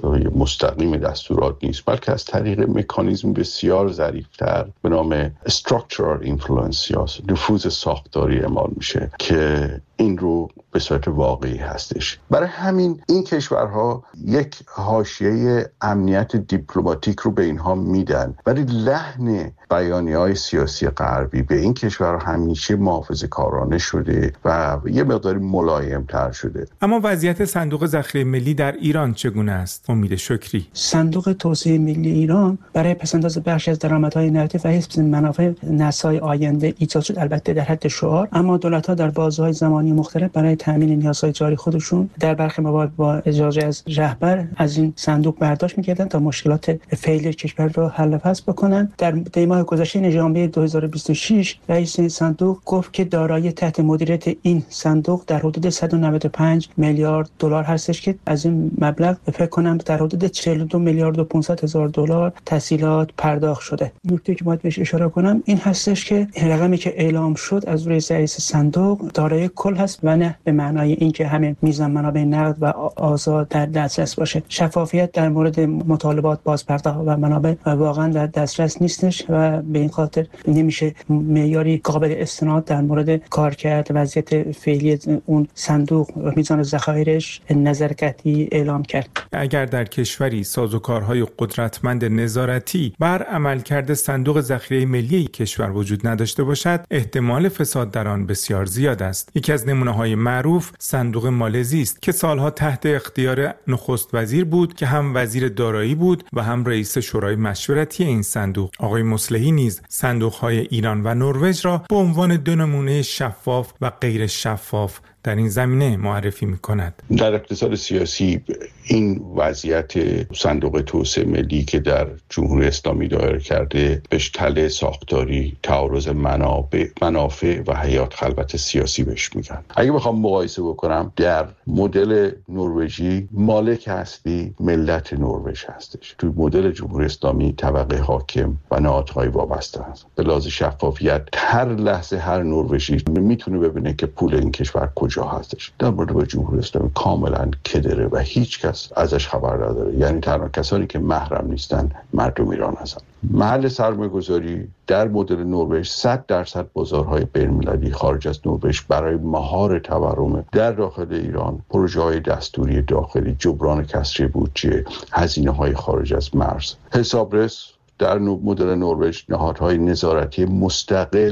مستقیم دستورات نیست، بلکه از طریق مکانیزم بسیار ظریف‌تر به نام structural influence یا نفوذ ساختاری اعمال میشه که این رو به صورت واقعی هستش. برای همین این کشورها یک حاشیه امنیت دیپلماتیک رو به اینها میدن، ولی لحن بیانیه‌های سیاسی غربی به این کشورها همیشه محافظه‌کارانه شده و یه مقداری ملایم‌تر شده. اما وضعیت صندوق ذخیره ملی در ایران چگونه است؟ امید شکری: صندوق توسعه ملی ایران برای پس‌انداز بخشی از درآمدهای نقدی و حفظ منافع نسل‌های آینده ایجاد شد، البته در حد شعار، اما دولت‌ها در بازه‌های زمانی مختلف برای تامین نیازهای جاری خودشون در برخی موارد با اجازه از رهبر از این صندوق برداشت می‌کردند تا مشکلات فعلی کشور را حل و فصل بکنن. در دی ماه گذشته ژانویه دو هزار و بیست و شش رئیس این صندوق گفت که دارایی تحت مدیریت این صندوق در حدود صد و نود و پنج میلیارد دلار هستش که از این مبلغ فکر کنم در حدود چهل و دو میلیارد و پانصد هزار دلار تسهیلات پرداخت شده. نکته که باید بهش اشاره کنم این هستش که رقمی که اعلام شد از روی رئیس صندوق دارای کل هست و نه به معنای اینکه همین میزان منابع نقد و آزاد در دسترس باشه. شفافیت در مورد مطالبات بازپرداخت و منابع واقعا در دسترس نیستش و به این خاطر نمیشه معیاری قابل استناد در مورد کارکرد وضعیت فعلی اون صندوق و میزان ذخایرش نظر قطعی اعلام کرد. اگر در کشوری سازوکارهای قدرتمند نظارتی بر عملکرد صندوق ذخیره ملی کشور وجود نداشته باشد، احتمال فساد در آن بسیار زیاد است. یکی از نمونه‌های معروف صندوق مالزی است که سالها تحت اختیار نخست وزیر بود که هم وزیر دارایی بود و هم رئیس شورای مشورتی این صندوق. آقای مصلحی نیز صندوق‌های ایران و نروژ را به عنوان دو نمونه شفاف و غیر شفاف در این زمینه معرفی می‌کند. در اقتصاد سیاسی این وضعیت صندوق توسعه ملی که در جمهوری اسلامی دایر کرده بهش تله ساختاری، تعارض منابع، منافع و حیات خلوت سیاسی بهش میگن. اگه بخوام مقایسه بکنم، در مدل نروژی مالک اصلی ملت نروژ هستش. تو مدل جمهوری اسلامی طبقه حاکم و نهادهای وابسته است. به لحاظ شفافیت هر لحظه هر نروژی میتونه ببینه که پول این کشور کجا هستش. در مورد جمهوری اسلامی کاملا کدره و هیچ کس ازش خبر نداره. یعنی تنها کسانی که محرم نیستن مردم ایران هستن. محل سرمایه‌گذاری در مدل نروژ صد درصد بازارهای بین‌المللی خارج از نروژ برای مهار تورم در داخل ایران، پروژه‌های دستوری داخلی، جبران کسری بودجه، هزینه‌های خارج از مرز. حسابرس در مدل نروژ نهادهای نظارتی مستقل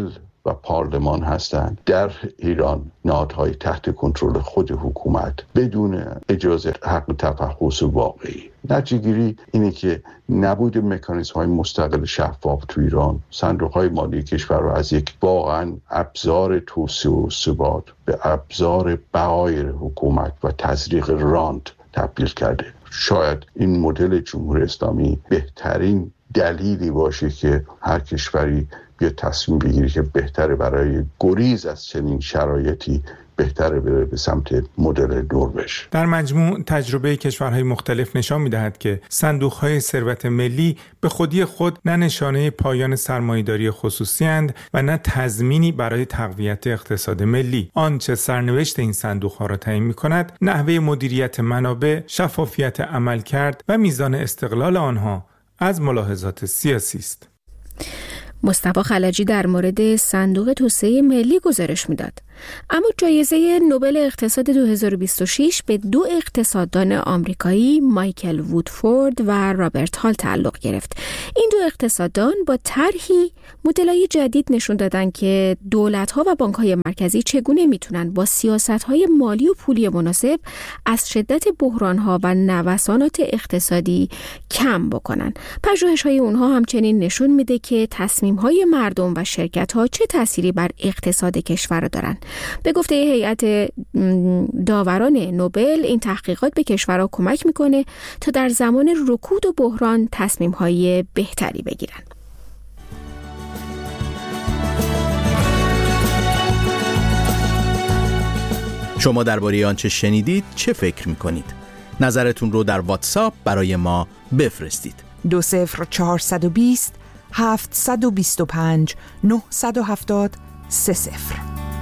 و پارلمان هستند. در ایران نهادهای تحت کنترل خود حکومت بدون اجازه حق تفحص واقعی. نتیجه‌گیری اینه که نبود مکانیزم‌های مستقل شفاف تو ایران صندوق‌های مالی کشور رو از یک واقعا ابزار توسعه و ثبات به ابزار بقای حکومت و تزریق راند تبدیل کرده. شاید این مدل جمهوری اسلامی بهترین دلیلی باشه که هر کشوری بیا تصمیم بگیری که بهتره برای گریز از چنین شرایطی بهتره بره به سمت مدل نروژ. در مجموع تجربه کشورهای مختلف نشان می‌دهد که صندوق‌های ثروت ملی به خودی خود نه نشانه پایان سرمایه‌داری خصوصی اند و نه تضمینی برای تقویت اقتصاد ملی. آنچه سرنوشت این صندوق‌ها را تعیین می‌کند، نحوه مدیریت منابع، شفافیت عملکرد و میزان استقلال آنها از ملاحظات سیاسی است. مصطفی خلجی در مورد صندوق توسعه ملی گزارش میداد. اما جایزه نوبل اقتصاد دو هزار و بیست و شش به دو اقتصاددان آمریکایی مایکل وودفورد و رابرت هال تعلق گرفت. این دو اقتصاددان با طرحی مدل‌های جدید نشون دادن که دولت‌ها و بانک‌های مرکزی چگونه میتونن با سیاست‌های مالی و پولی مناسب از شدت بحران‌ها و نوسانات اقتصادی کم بکنن. پژوهش‌های اونها همچنین نشون میده که تصمیم‌های مردم و شرکت‌ها چه تأثیری بر اقتصاد کشور دارن. به گفته هیئت داوران نوبل، این تحقیقات به کشورها کمک میکنه تا در زمان رکود و بحران تصمیم‌های بهتری بگیرن. شما درباره آنچه شنیدید چه فکر میکنید؟ نظرتون رو در واتساپ برای ما بفرستید. دو صفر چهارصد و بیست هفتصد و بیست و پنج نهصد و هفتاد سه صفر.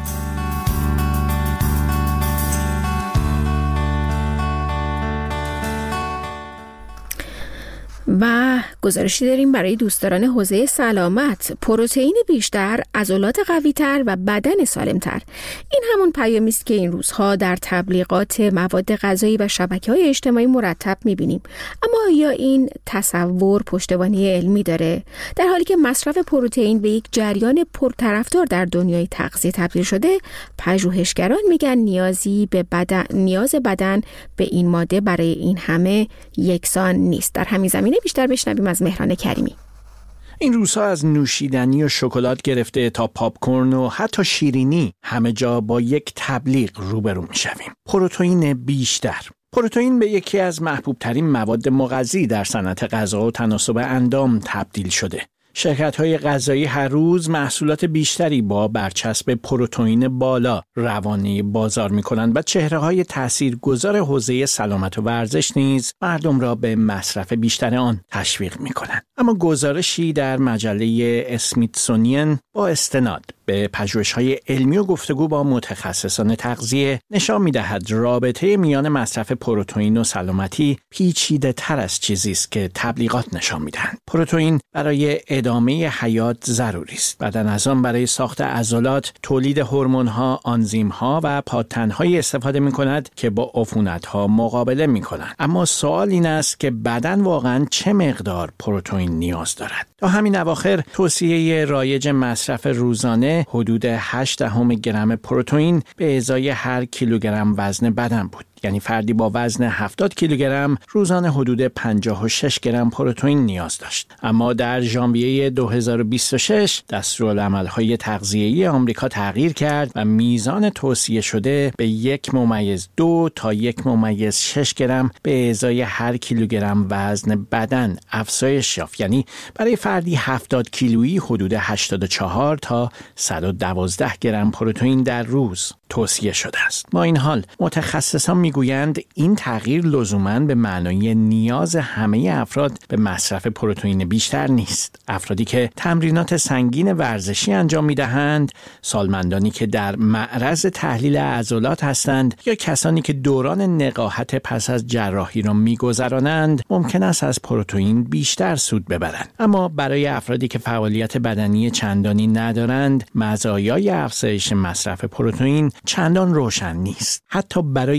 و گزارشی داریم برای دوستداران حوزه سلامت. پروتئین بیشتر، عضلات قوی‌تر و بدن سالم‌تر. این همون پیامی است که این روزها در تبلیغات مواد غذایی و شبکه‌های اجتماعی مرتب می‌بینیم. اما آیا این تصور پشتوانه علمی داره؟ در حالی که مصرف پروتئین به یک جریان پرطرفدار در دنیای تغذیه تبدیل شده، پژوهشگران میگن نیازی به بدن نیاز بدن به این ماده برای این همه یکسان نیست. در همین زمینه بیشتر بشنویم از مهران کریمی. این روزها از نوشیدنی و شکلات گرفته تا پاپکورن و حتی شیرینی همه جا با یک تبلیغ روبرو میشویم. پروتئین بیشتر. پروتئین به یکی از محبوب ترین مواد مغذی در صنعت غذا و تناسب اندام تبدیل شده. شرکت‌های غذایی هر روز محصولات بیشتری با برچسب پروتئین بالا روانه بازار می‌کنند و چهره‌های تاثیرگذار حوزه سلامت و ورزش نیز مردم را به مصرف بیشتر آن تشویق می‌کنند. اما گزارشی در مجله اسمیتسونین با استناد به پژوهش‌های علمی و گفتگو با متخصصان تغذیه نشان می‌دهد رابطه میان مصرف پروتئین و سلامتی پیچیده‌تر از چیزی است که تبلیغات نشان می‌دهند. پروتئین برای ادامه حیات ضروری است. بدن از آن برای ساخت عضلات، تولید هورمون‌ها، آنزیم‌ها و پادتن‌هایی استفاده می‌کند که با عفونت‌ها مقابله می‌کنند. اما سوال این است که بدن واقعاً چه مقدار پروتئین نیاز دارد؟ تا همین اواخر توصیه رایج مصرف روزانه حدود هشت دهم گرم پروتئین به ازای هر کیلوگرم وزن بدن بود. یعنی فردی با وزن هفتاد کیلوگرم روزانه حدود پنجاه و شش گرم پروتئین نیاز داشت. اما در ژانویه دو هزار و بیست و شش دستورالعمل‌های تغذیه‌ای آمریکا تغییر کرد و میزان توصیه شده به یک ممیز دو تا یک ممیز شش گرم به ازای هر کیلوگرم وزن بدن افزایش یافت. یعنی برای فردی هفتاد کیلویی حدود هشتاد و چهار تا صد و دوازده گرم پروتئین در روز توصیه شده است. با این حال متخصصان میگویند این تغییر لزوماً به معنای نیاز همه افراد به مصرف پروتئین بیشتر نیست. افرادی که تمرینات سنگین ورزشی انجام میدهند، سالمندانی که در معرض تحلیل عضلات هستند یا کسانی که دوران نقاهت پس از جراحی را میگذرانند ممکن است از پروتئین بیشتر سود ببرند. اما برای افرادی که فعالیت بدنی چندانی ندارند، مزایای افزایش مصرف پروتئین چندان روشن نیست. حتی برای بسیاری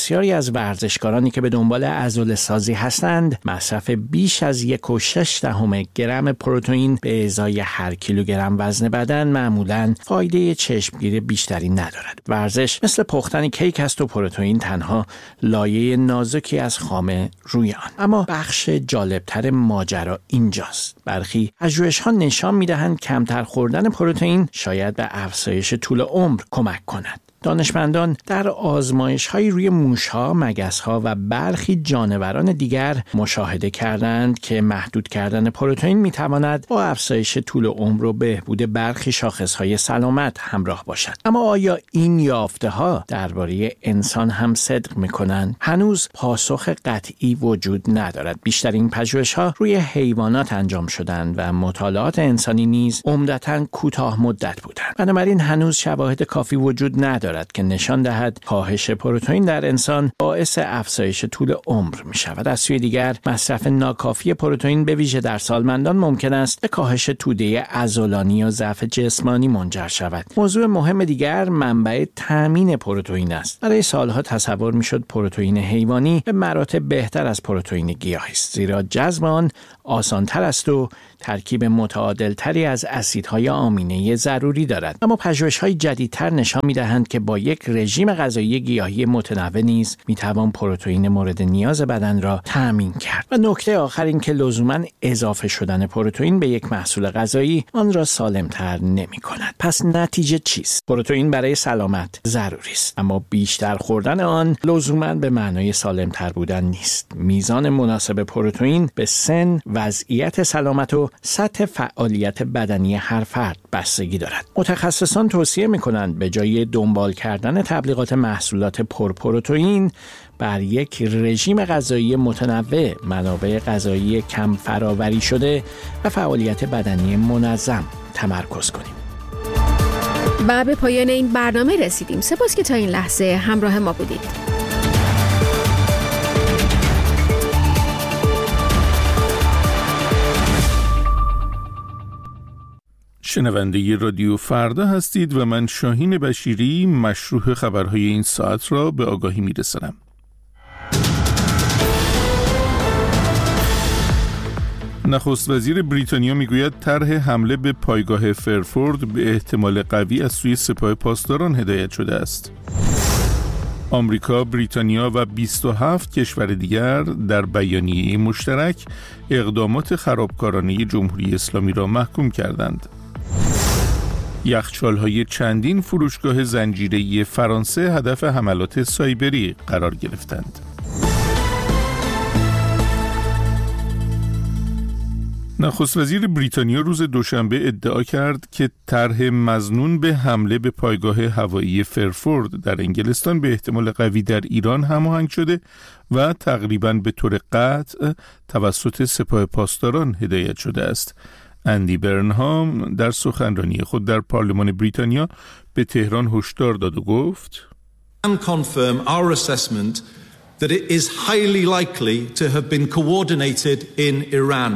بسیاری از ورزشکارانی که به دنبال عضله‌سازی هستند مصرف بیش از یک و شش دهم گرم پروتئین به ازای هر کیلوگرم وزن بدن معمولاً فایده چشمگیر بیشتری ندارد. ورزش مثل پختن کیک است و پروتئین تنها لایه نازکی از خامه روی آن. اما بخش جالبتر ماجرا اینجاست. برخی پژوهش‌ها نشان می‌دهند کمتر خوردن پروتئین شاید به افزایش طول عمر کمک کند. دانشمندان در آزمایش‌های روی موش‌ها، مگس‌ها و برخی جانوران دیگر مشاهده کردند که محدود کردن پروتئین می‌تواند با افزایش طول عمر و بهبود برخی شاخص‌های سلامت همراه باشد. اما آیا این یافته‌ها درباره انسان هم صدق می‌کنند؟ هنوز پاسخ قطعی وجود ندارد. بیشتر این پژوهش‌ها روی حیوانات انجام شدند و مطالعات انسانی نیز عمدتاً کوتاه مدت بودند. بنابراین هنوز شواهد کافی وجود ندارد که نشان دهد کاهش پروتئین در انسان باعث افزایش طول عمر می شود. از سوی دیگر مصرف ناکافی پروتئین به ویژه در سالمندان ممکن است به کاهش توده عضلانی و ضعف جسمانی منجر شود. موضوع مهم دیگر منبع تامین پروتئین است. برای سالها تصور می شد پروتئین حیوانی به مراتب بهتر از پروتئین گیاهی است، زیرا جذب آن آسان‌تر است و ترکیب متعادل‌تری از اسیدهای آمینه ضروری دارد. اما پژوهش‌های جدیدتر نشان می‌دهند که با یک رژیم غذایی گیاهی متنوع نیز می‌توان پروتئین مورد نیاز بدن را تأمین کرد. و نکته آخر این که لزوماً اضافه شدن پروتئین به یک محصول غذایی آن را سالم‌تر نمی‌کند. پس نتیجه چیست؟ پروتئین برای سلامت ضروری است، اما بیشتر خوردن آن لزوماً به معنای سالم‌تر بودن نیست. میزان مناسب پروتئین به سن، وضعیت سلامت و سطح فعالیت بدنی هر فرد بستگی دارد. متخصصان توصیه می‌کنند به جای دنبال کردن تبلیغات محصولات پرپروتئین بر یک رژیم غذایی متنوع، منابع غذایی کم فراوری شده و فعالیت بدنی منظم تمرکز کنیم. و به پایان این برنامه رسیدیم. سپاس که تا این لحظه همراه ما بودید. شنونده رادیو فردا هستید و من شاهین بشیری مشروح خبرهای این ساعت را به آگاهی می‌رسانم. نخست وزیر بریتانیا میگوید طرح حمله به پایگاه فرفورد به احتمال قوی از سوی سپاه پاسداران هدایت شده است. آمریکا، بریتانیا و بیست و هفت کشور دیگر در بیانیه مشترک اقدامات خرابکارانه جمهوری اسلامی را محکوم کردند. یخچال‌های چندین فروشگاه زنجیره‌ای فرانسه هدف حملات سایبری قرار گرفتند. نخست وزیر بریتانیا روز دوشنبه ادعا کرد که طرح مظنون به حمله به پایگاه هوایی فرفورد در انگلستان به احتمال قوی در ایران هماهنگ شده و تقریباً به طور قطع توسط سپاه پاسداران هدایت شده است. اندی برنهام در سخنرانی خود در پارلمان بریتانیا به تهران هشدار داد و گفت: and confirm our assessment that it is highly likely to have been coordinated in Iran.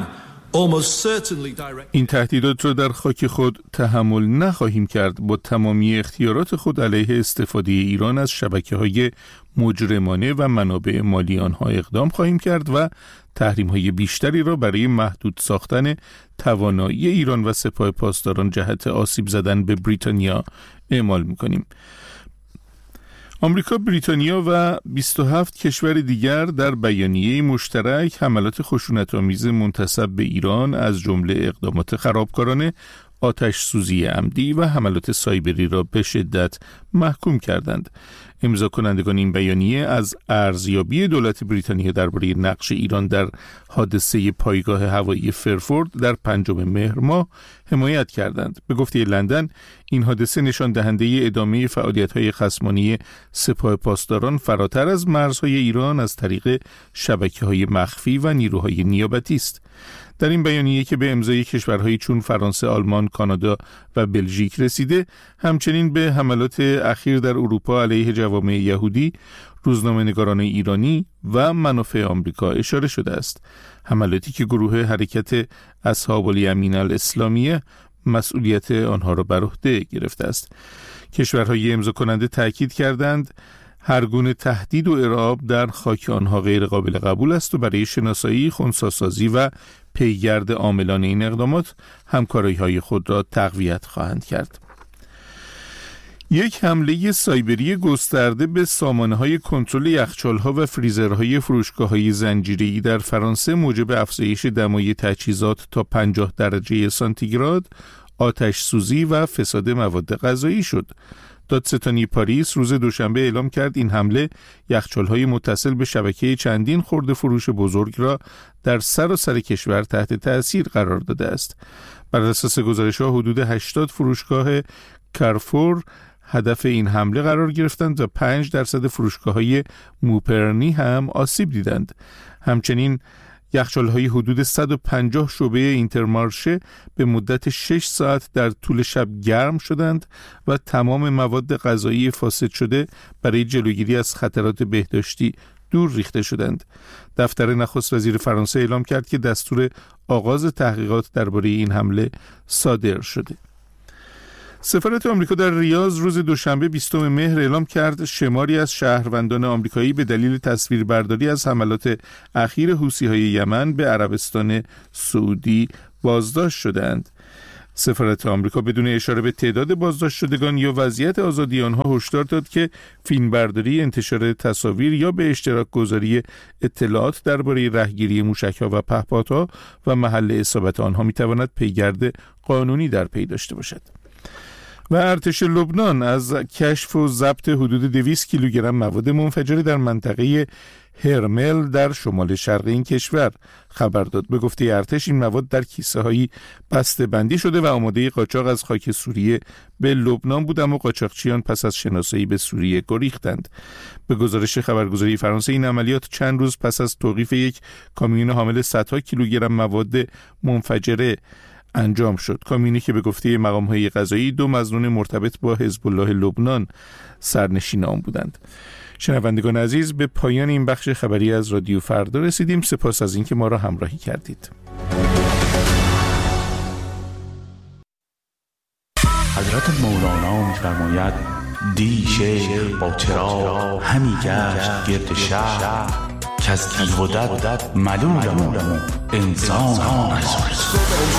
این تهدیدات را در خاک خود تحمل نخواهیم کرد. با تمامی اختیارات خود علیه استفاده ایران از شبکه‌های مجرمانه و منابع مالی آنها اقدام خواهیم کرد و تحریم‌های بیشتری را برای محدود ساختن توانایی ایران و سپاه پاسداران جهت آسیب زدن به بریتانیا اعمال می‌کنیم. آمریکا، بریتانیا و بیست و هفت کشور دیگر در بیانیه مشترک حملات خشونت‌آمیز منتسب به ایران از جمله اقدامات خرابکارانه، آتش سوزی عمدی و حملات سایبری را به شدت محکوم کردند. امضا کنندگان این بیانیه از ارزیابی دولت بریتانیا درباره نقش ایران در حادثه پایگاه هوایی فرفورد در پنجم مهر ماه حمایت کردند. به گفته لندن، این حادثه نشان دهنده ادامه فعالیت‌های خصمانه سپاه پاسداران فراتر از مرزهای ایران از طریق شبکه‌های مخفی و نیروهای نیابتی است. در این بیانیه که به امضای کشورهایی چون فرانسه، آلمان، کانادا و بلژیک رسیده، همچنین به حملات اخیر در اروپا علیه جوامع یهودی، روزنامه‌نگاران ایرانی و منافع آمریکا اشاره شده است. حملاتی که گروه حرکت اصحاب الیمین الاسلامیه مسئولیت آنها را بر عهده گرفته است. کشورهای امضا کننده تاکید کردند هر گونه تهدید و ارعاب در خاک آنها غیر قابل قبول است و برای شناسایی، خنثی‌سازی و پیگرد عاملان این اقدامات همکاری‌های خود را تقویت خواهند کرد. یک حمله سایبری گسترده به سامانه‌های کنترل یخچال‌ها و فریزرهای فروشگاه‌های زنجیره‌ای در فرانسه موجب افزایش دمای تجهیزات تا پنجاه درجه سانتیگراد، آتش سوزی و فساد مواد غذایی شد. دادستانی پاریس روز دوشنبه اعلام کرد این حمله یخچال‌های متصل به شبکه چندین خرده فروش بزرگ را در سراسر کشور تحت تأثیر قرار داده است. بر اساس گزارش‌ها حدود هشتاد فروشگاه کارفور هدف این حمله قرار گرفتند و پنج درصد فروشگاه‌های موپرنی هم آسیب دیدند. همچنین یخچال‌های حدود صد و پنجاه شعبه اینترمارشه به مدت شش ساعت در طول شب گرم شدند و تمام مواد غذایی فاسد شده برای جلوگیری از خطرات بهداشتی دور ریخته شدند. دفتر نخست وزیر فرانسه اعلام کرد که دستور آغاز تحقیقات درباره این حمله صادر شده. سفارت آمریکا در ریاض روز دوشنبه بیستم مهر اعلام کرد شماری از شهروندان آمریکایی به دلیل تصویربرداری از حملات اخیر حوثی‌های یمن به عربستان سعودی بازداشت شدند. سفارت آمریکا بدون اشاره به تعداد بازداشت شدگان یا وضعیت آزادی آنها هشدار داد که فیلمبرداری، انتشار تصاویر یا به اشتراک گذاری اطلاعات درباره رهگیری موشک‌ها و پهپادها و محل اصابت آنها می‌تواند پیگرد قانونی در پی داشته باشد. و ارتش لبنان از کشف و ضبط حدود دویست کیلوگرم مواد منفجره در منطقه هرمل در شمال شرق این کشور خبر داد. به گفته ارتش این مواد در کیسه هایی بسته بندی شده و آماده قاچاق از خاک سوریه به لبنان بود، اما قاچاقچیان پس از شناسایی به سوریه گریختند. به گزارش خبرگزاری فرانسه این عملیات چند روز پس از توقیف یک کامیون حامل صدها کیلوگرم مواد منفجره انجام شد. کامیونی که به گفته مقام‌های قضایی دو مظنون مرتبط با حزب الله لبنان سرنشین آن بودند. شنوندگان عزیز، به پایان این بخش خبری از رادیو فردا رسیدیم. سپاس از اینکه ما را همراهی کردید. حضرت مولانا می‌فرماید دی شیخ با چراغ همی گشت گرد شهر که از تیغ و دد ملولم انسان